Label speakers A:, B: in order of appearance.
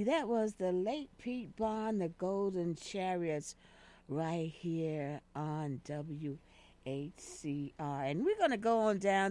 A: Alrighty, that was the late Pete Bond, the Golden Chariots, right here on WHCR. And we're going to go on down